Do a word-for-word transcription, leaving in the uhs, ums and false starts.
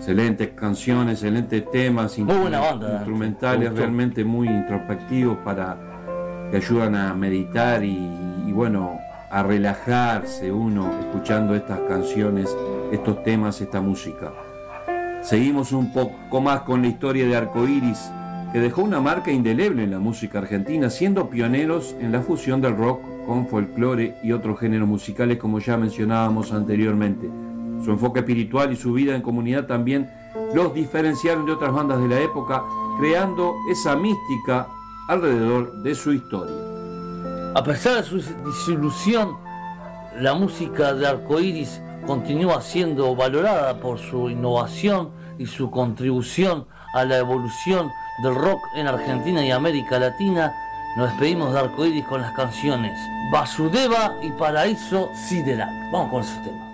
Excelentes canciones, excelentes temas, muy buena banda, instrumentales realmente muy introspectivos para que ayudan a meditar y, y bueno, a relajarse uno escuchando estas canciones, estos temas, esta música. Seguimos un poco más con la historia de Arcoiris, que dejó una marca indeleble en la música argentina, siendo pioneros en la fusión del rock con folclore y otros géneros musicales, como ya mencionábamos anteriormente. Su enfoque espiritual y su vida en comunidad también los diferenciaron de otras bandas de la época, creando esa mística alrededor de su historia. A pesar de su disolución, la música de Arcoiris continúa siendo valorada por su innovación y su contribución a la evolución del rock en Argentina y América Latina. Nos despedimos de Arcoiris con las canciones Vasudeva y Paraíso Sideral. Vamos con esos temas.